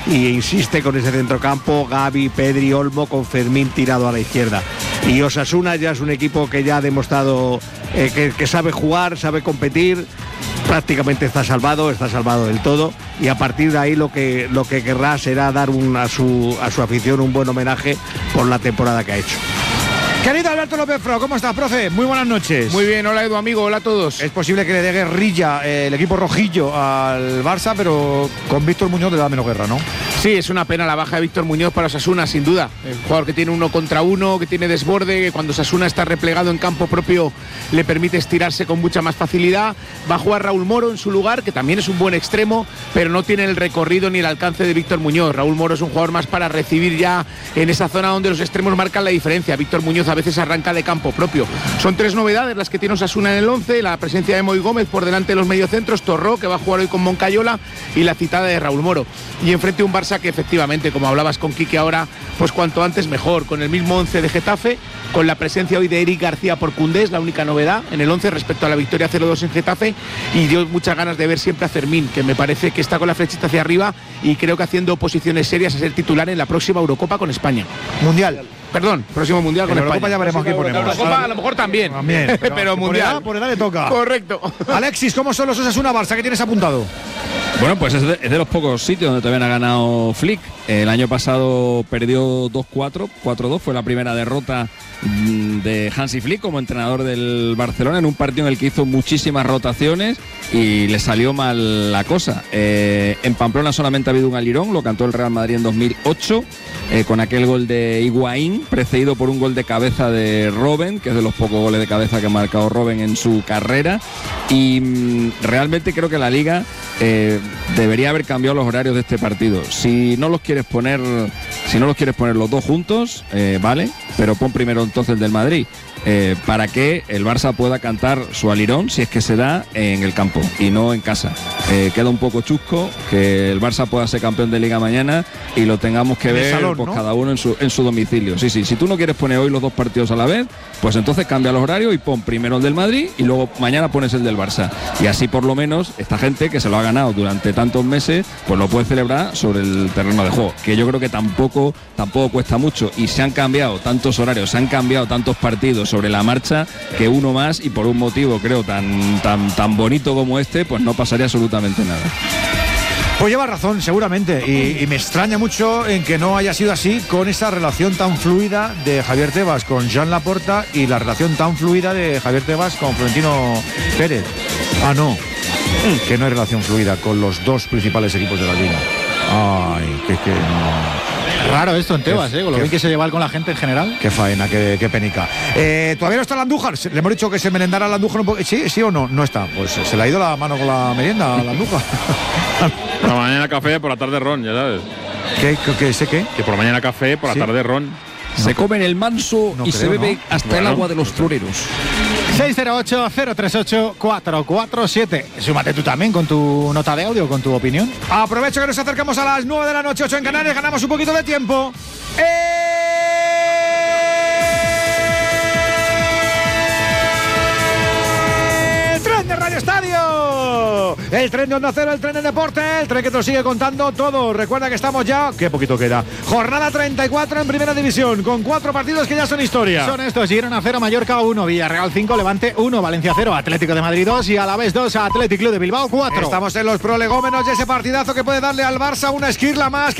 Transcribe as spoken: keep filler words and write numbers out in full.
y insiste con ese centrocampo, Gavi, Pedri, Olmo, con Fermín tirado a la izquierda. Y Osasuna ya es un equipo que ya ha demostrado eh, que, que sabe jugar, sabe competir, prácticamente está salvado, está salvado del todo, y a partir de ahí lo que, lo que querrá será dar un, a, su, a su afición un buen homenaje por la temporada que ha hecho. Querido Alberto López Fro, ¿cómo estás, profe? Muy buenas noches. Muy bien, hola Edu, amigo, hola a todos. Es posible que le dé guerrilla eh, el equipo rojillo al Barça, pero con Víctor Muñoz le da menos guerra, ¿no? Sí, es una pena la baja de Víctor Muñoz para Osasuna, sin duda. El jugador que tiene uno contra uno, que tiene desborde, que cuando Osasuna está replegado en campo propio le permite estirarse con mucha más facilidad. Va a jugar Raúl Moro en su lugar, que también es un buen extremo, pero no tiene el recorrido ni el alcance de Víctor Muñoz. Raúl Moro es un jugador más para recibir ya en esa zona donde los extremos marcan la diferencia. Víctor Muñoz a veces arranca de campo propio. Son tres novedades las que tiene Osasuna en el once: la presencia de Moy Gómez por delante de los mediocentros, Torró, que va a jugar hoy con Moncayola, y la citada de Raúl Moro. Y enfrente un Barça que efectivamente, como hablabas con Quique ahora, pues cuanto antes mejor, con el mismo once de Getafe, con la presencia hoy de Eric García por Koundé, es la única novedad en el once respecto a la victoria cero dos en Getafe, y dio muchas ganas de ver siempre a Fermín, que me parece que está con la flechita hacia arriba y creo que haciendo posiciones serias a ser titular en la próxima Eurocopa con España. Mundial. Perdón, próximo Mundial con en España. Eurocopa ya veremos quién ponemos. La Eurocopa a lo mejor también, también pero, pero Mundial. Por edad, por edad le toca. Correcto. Alexis, ¿cómo son los Osasuna Barça? ¿Qué tienes apuntado? Bueno, pues es de, es de los pocos sitios donde también ha ganado Flick. El año pasado perdió dos cuatro, cuatro dos, fue la primera derrota de Hansi Flick como entrenador del Barcelona, en un partido en el que hizo muchísimas rotaciones y le salió mal la cosa. Eh, en Pamplona solamente ha habido un alirón, lo cantó el Real Madrid en dos mil ocho, eh, con aquel gol de Higuaín, precedido por un gol de cabeza de Robben, que es de los pocos goles de cabeza que ha marcado Robben en su carrera. Y mmm, realmente creo que la Liga eh, debería haber cambiado los horarios de este partido. Si no los quieres poner, si no los quieres poner los dos juntos, eh, vale, pero pon primero entonces el del Madrid, eh, para que el Barça pueda cantar su alirón, si es que se da, en el campo y no en casa. Eh, queda un poco chusco que el Barça pueda ser campeón de Liga mañana y lo tengamos que ver salón, pues, ¿no? Cada uno en su, en su domicilio. Sí, sí, si tú no quieres poner hoy los dos partidos a la vez, pues entonces cambia los horarios y pon primero el del Madrid y luego mañana pones el del Barça. Y así por lo menos esta gente que se lo ha ganado durante tantos meses, pues lo puede celebrar sobre el terreno de juego, que yo creo que tampoco, tampoco cuesta mucho. Y se han cambiado tantos horarios, se han cambiado tantos partidos sobre la marcha, que uno más, y por un motivo creo tan, tan, tan bonito como este, pues no pasaría absolutamente nada. Pues lleva razón, seguramente, y, y me extraña mucho en que no haya sido así con esa relación tan fluida de Javier Tebas con Joan Laporta y la relación tan fluida de Javier Tebas con Florentino Pérez. Ah, no, que no hay relación fluida con los dos principales equipos de la Liga. Ay, que, que no. Raro esto en Tebas, ¿eh? Con lo bien que se lleva con la gente en general. Qué faena, qué, qué penica. Eh, ¿Todavía no está el Andújar? Le hemos dicho que se merendara el Andújar un poco. ¿Sí, sí o no? No está. Pues se le ha ido la mano con la merienda al Andújar. Por la mañana café, por la tarde ron, ya sabes. ¿Qué, qué, qué sé qué? Que por la mañana café, por la ¿Sí? tarde ron. Se no, comen el manso no y creo, se bebe ¿no? hasta bueno. el agua de los floreros. seis cero ocho, cero tres ocho, cuatro cuatro siete. Súmate tú también con tu nota de audio, con tu opinión. Aprovecho que nos acercamos a las nueve de la noche, ocho en Canarias, ganamos un poquito de tiempo. ¡Eh! de Radio Estadio, el tren de Onda Cero, el tren de deporte, el tren que te lo sigue contando todo. Recuerda que estamos ya, qué poquito queda, jornada treinta y cuatro en Primera División, con cuatro partidos que ya son historia. Son estos: Girona cero, Mallorca uno, Villarreal cinco, Levante uno, Valencia cero, Atlético de Madrid dos y Alavés dos, Athletic Club de Bilbao cuatro. Estamos en los prolegómenos de ese partidazo que puede darle al Barça una esquirla más.